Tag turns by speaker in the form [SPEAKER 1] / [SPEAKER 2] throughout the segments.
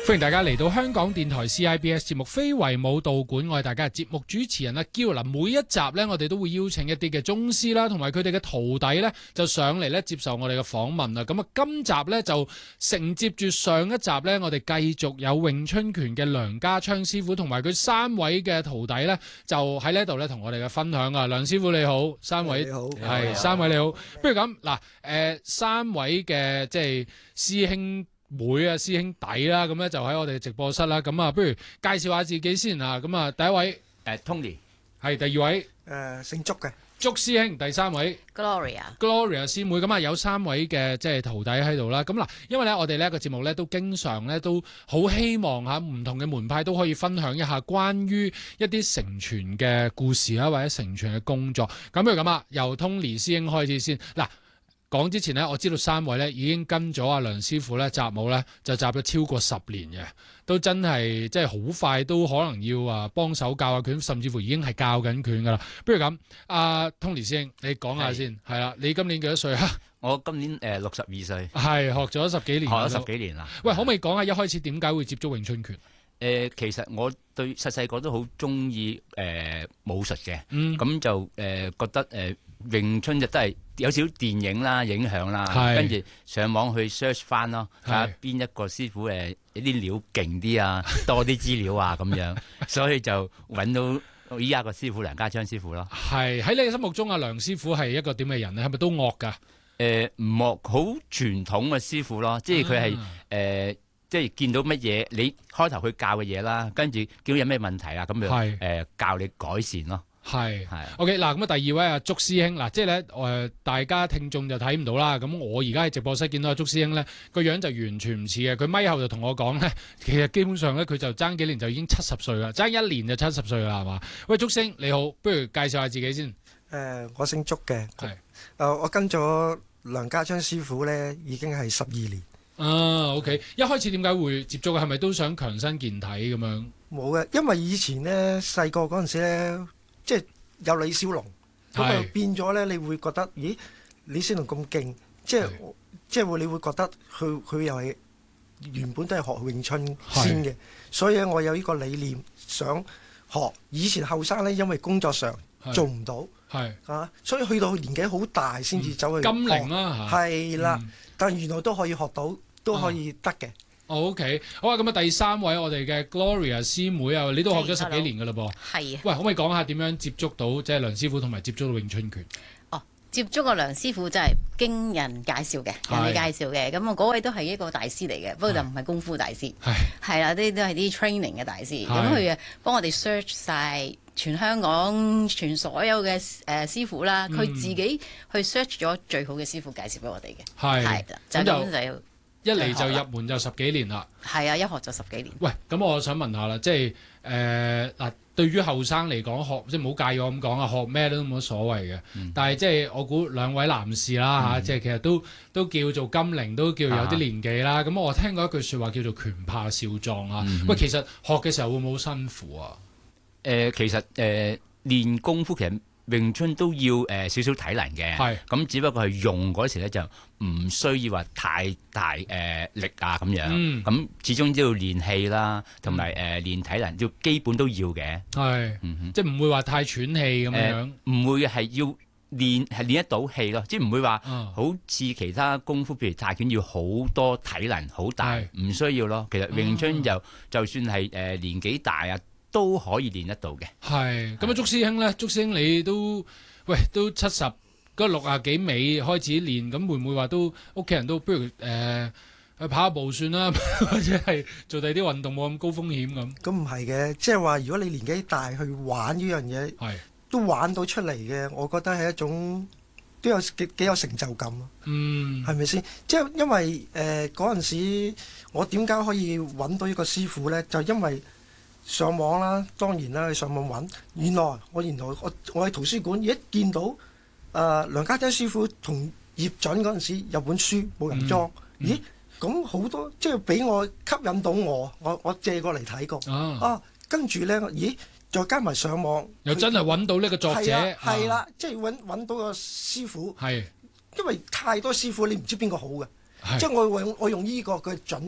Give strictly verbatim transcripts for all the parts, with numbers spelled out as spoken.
[SPEAKER 1] 歡迎大家嚟到香港電台 C I B S 節目非遺舞蹈館，我係大家嘅節目主持人阿嬌。嗱，每一集呢，我哋都會邀請一啲嘅宗師啦，同埋佢哋嘅徒弟呢，就上嚟咧接受我哋嘅訪問啦。咁啊，今集呢，就承接住上一集呢，我哋繼續有詠春拳嘅梁家昌師傅同埋佢三位嘅徒弟呢，就喺呢度呢，同我哋嘅分享啊。梁師傅你好，三位
[SPEAKER 2] 你好，
[SPEAKER 1] 係三位你好。不如咁嗱，誒三位嘅即係師兄妹啊，師兄弟啦，咁咧就喺我哋嘅直播室啦。咁啊，不如介紹下自己先啊。咁啊，第一位
[SPEAKER 3] 誒 Tony
[SPEAKER 1] 係第二位
[SPEAKER 2] 誒姓祝嘅
[SPEAKER 1] 祝師兄，第三位
[SPEAKER 4] Gloria
[SPEAKER 1] Gloria 師妹。咁啊，有三位嘅即係徒弟喺度啦。咁嗱，因為咧我哋呢一個節目咧都經常咧都好希望嚇唔同嘅門派都可以分享一下關於一啲承傳嘅故事啦，或者承傳嘅工作。咁不如咁啊，由 Tony 師兄開始先嗱。講之前呢，我知道三位咧已經跟咗阿梁師傅咧習武咧，就習咗超過十年嘅，都真係即係好快都可能要啊幫手教下拳，甚至乎已經係教緊拳噶啦。不如咁，阿 Tony 師兄，你講下先，係啦，你今年幾多歲啊？
[SPEAKER 3] 我今年誒六十二歲，
[SPEAKER 1] 係學咗十幾年，
[SPEAKER 3] 學咗十幾年啦。
[SPEAKER 1] 喂，可唔可以講下一開始點解會接觸詠春拳？誒、
[SPEAKER 3] 呃，其實我對細細個都好中意誒武術嘅，咁、
[SPEAKER 1] 嗯、
[SPEAKER 3] 就誒、呃、覺得誒、呃、詠春就都係有少少電影啦影響啦，跟住上網去 search 翻咯，睇下邊一個師傅誒有啲料勁啲啊，多啲資料啊咁樣，所以就揾到依家個師傅梁家昌師傅咯。係
[SPEAKER 1] 喺你嘅心目中，阿梁師傅係一個點嘅人咧？係咪都惡㗎？
[SPEAKER 3] 誒唔惡，好傳統嘅師傅咯，即係佢係誒。即係見到乜嘢，你開頭佢教嘅嘢啦，跟住見到有咩問題啊，咁樣誒、呃、教你改善咯。係係。OK 嗱，咁啊第二位啊祝師兄嗱，即係咧誒大家聽眾就睇唔到啦。咁我而家喺直播室見到阿祝師兄咧個樣就完全唔似嘅。佢咪後就同我講咧，其實基本上咧佢就爭幾年就已經七十歲啦，爭一年就七十歲啦，係嘛？喂，祝師兄你好，不如介紹下自己先。誒、
[SPEAKER 2] 呃，我姓祝嘅。係。誒、呃，我跟咗梁家昌師傅咧，已經係十二年。
[SPEAKER 1] 啊 ，OK， 一開始點解會接觸嘅？係咪都想強身健體咁樣？
[SPEAKER 2] 冇嘅，因為以前咧細個嗰陣時咧，即係有李小龍，咁啊變咗咧，你會覺得，咦，李小龍咁勁，即係即係會你會覺得佢佢又係原本都係學詠春先嘅，所以咧我有呢個理念想學。以前後生咧，因為工作上做唔到，係啊，所以去到年紀好大先至走去
[SPEAKER 1] 金齡啦，
[SPEAKER 2] 係啦，但原來都可以學到。都可以得嘅。
[SPEAKER 1] 哦 OK， 好啊，咁啊第三位我哋嘅 Gloria 師妹啊，你都學咗十幾年噶啦噃。係啊。喂，可唔可以講下點樣接觸到即係梁師傅同埋接觸到詠春拳？
[SPEAKER 4] 哦，接觸個梁師傅就係經人介紹嘅，人哋介紹嘅。咁啊嗰位都係一個大師嚟嘅，不過就唔係功夫大師。係。係啦，啲都係啲 training 嘅大師。咁佢啊幫我哋 search 晒全香港全所有嘅誒、呃、師傅啦，佢、嗯、自己去 search 咗最好嘅師傅介紹俾我哋嘅。係。係啦，就咁就要。
[SPEAKER 1] 一嚟就入門就十幾年啦，
[SPEAKER 4] 係啊，一學就十幾年。
[SPEAKER 1] 喂，咁我想問下啦，即係誒嗱，對於後生嚟講學，即係唔好介意我咁講啊，學咩都冇乜所謂嘅。嗯、但係即係我估兩位男士啦嚇，嗯、即係其實都都叫做金齡，都叫有啲年紀啦。咁、啊、我聽過一句説話叫做拳怕少壯啊。嗯、喂，其實學嘅時候會唔會好辛苦啊？誒、
[SPEAKER 3] 呃，其實誒、呃、練功夫其實。詠春都要誒、呃、少少體能嘅，咁只不過係用嗰時咧就唔需要話太大誒、呃、力啊咁樣，咁、嗯、始終都要練氣啦，同埋誒練體能，要基本都要嘅。係，嗯、哼即係唔會話太喘氣咁樣。唔、呃、會係要練係練得到氣咯，即係唔會話好似其他功夫，譬如泰拳要好多體能好大，唔需要咯。其實詠春就、嗯、就算係誒、呃、年紀大啊，都可以練得到嘅。係咁啊，祝師兄咧，祝師兄你都喂都七十嗰六啊幾尾開始練，咁會唔會話都屋企人都不如誒、呃、去跑下步算啦，或者係做第啲運動冇咁高風險咁？咁唔係嘅，即係話如果你年紀大去玩呢樣嘢，係都玩到出嚟嘅，我覺得係一種都有幾幾有成就感咯。嗯，係咪先？即係因為誒嗰陣時，我點解可以揾到呢個師傅咧？就因為上網啦，當然啦，去上網揾。原來我原來我我喺圖書館一見到誒、呃、梁家昌師傅同葉準嗰陣時有本書冇人裝，嗯嗯、咦咁好多即係俾我吸引到我，我我借過嚟睇過。啊，啊跟住咧，咦再加埋上網，又真係揾到呢個作者。係啦、啊，即係揾揾到個師傅。係，因為太多師傅你唔知邊個好嘅，即係我用我用呢個嘅準則。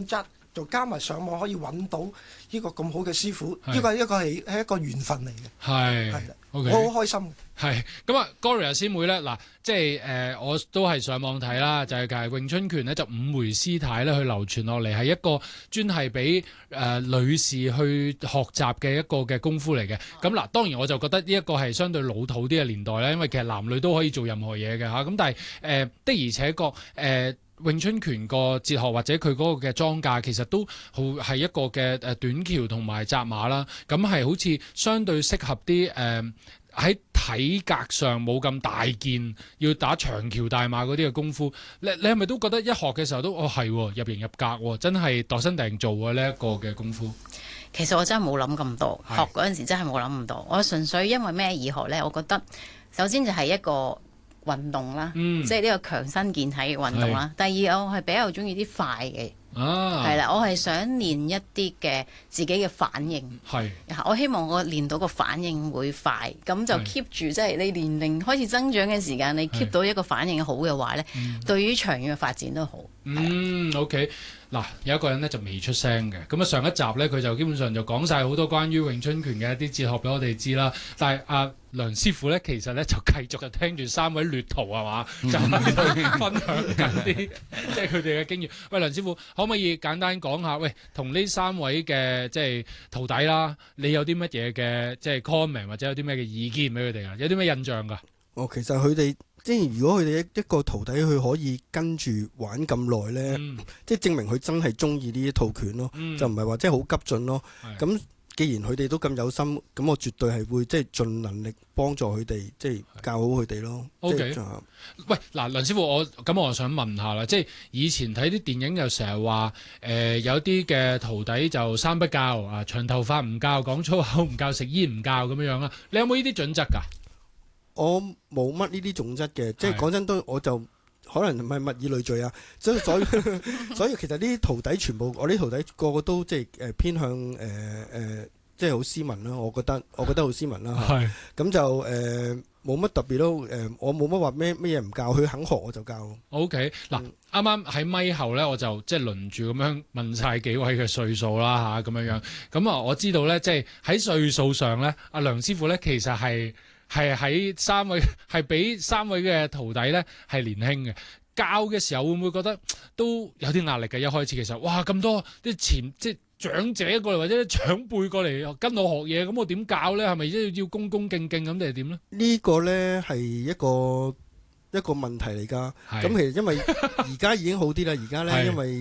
[SPEAKER 2] 就加埋上網可以揾到呢個咁好嘅師傅，呢個一個係係一個緣分嚟嘅。
[SPEAKER 1] 係，
[SPEAKER 2] 係啦，
[SPEAKER 1] okay，
[SPEAKER 2] 我好開心。
[SPEAKER 1] 係咁啊，Gloria 師妹咧，嗱，即係誒、呃，我都係上網睇啦，就係、是、其實詠春拳咧就五回師太咧去流傳落嚟，係一個專係俾誒女士去學習嘅一個嘅功夫嚟嘅。咁嗱，當然我就覺得呢一個係相對老土啲嘅年代咧，因為其實男女都可以做任何嘢嘅嚇。咁但係誒、呃、的而且確誒。呃詠春拳個哲學或者佢嗰個嘅裝架其實都好係一個嘅誒短橋同埋紮馬啦，咁係好似相對適合啲誒喺體格上冇咁大件，要打長橋大馬嗰啲嘅功夫。你你係咪都覺得一學嘅時候都哦係入型入格，真係度身訂做嘅呢一個嘅功夫？
[SPEAKER 4] 其實我真係冇諗咁多，學嗰陣時真係冇諗咁多。我純粹因為咩而學呢？我覺得首先就係一個運動啦，嗯、即係呢個強身健體嘅運動啦。第二，我係比較中意啲快嘅，係啦、啊，我係想練一啲嘅自己嘅反應。係，我希望我練到個反應會快，咁就 keep 住，即係你年齡開始增長嘅時間，你 keep 到一個反應好嘅話咧，嗯、對於長遠嘅發展都好。
[SPEAKER 1] 嗯 ，OK。嗱，有一個人咧就未出聲嘅，咁啊上一集咧佢就基本上就講晒好多關於詠春拳嘅一啲哲學俾我哋知啦。但係阿、啊、梁師傅咧其實咧就繼續就聽住三位劣徒係嘛，就喺度分享緊啲即係佢哋嘅經驗。喂，梁師傅可唔可以簡單講下？喂，同呢三位嘅即係徒弟啦，你有啲乜嘢嘅即係 comment 或者有啲咩嘅意見俾佢哋啊？有啲咩印象㗎？
[SPEAKER 5] 哦，其實佢哋。即係如果佢哋一一個徒弟佢可以跟住玩咁耐咧，嗯、即係證明佢真係中意呢一套拳咯，嗯、就唔係話即係好急進咯。咁是既然佢哋都咁有心，咁我絕對係會即係盡能力幫助佢哋，即係教好佢哋咯。
[SPEAKER 1] O K，喂，嗱，梁師傅，我咁我想問下啦，即係以前睇啲電影又成日話，誒、呃、有啲嘅徒弟就三不教啊，長頭髮唔教，講粗口唔教，食煙唔教咁樣樣啦。你有冇呢啲準則㗎？
[SPEAKER 5] 我冇乜呢啲種質嘅，即係講真都，我就可能唔係物以類聚啊，所以所以所以其實呢啲徒弟全部，我啲徒弟個個都即係誒偏向誒誒、呃，即係好斯文啦。我覺得我覺得好斯文啦嚇。咁是就誒冇乜特別咯。誒、呃、我冇乜話咩咩嘢唔教，佢肯學我就教。O K 嗱，啱啱喺咪後咧，我就即係輪住咁樣問晒幾位嘅歲數啦嚇，咁樣樣。咁啊，我知道咧，即係喺歲數上咧，阿梁師傅咧其實係。係喺三位係比三位嘅徒弟咧係年輕嘅，教嘅時候會唔會覺得都有啲壓力嘅？一開始其實哇咁多啲前即係長者過嚟或者啲長輩過嚟跟我學嘢，咁我點教咧？係咪即係要恭恭敬敬咁定係點咧？呢個咧係一個一個問題嚟㗎。咁其實因為而家已經好啲啦，而家咧因為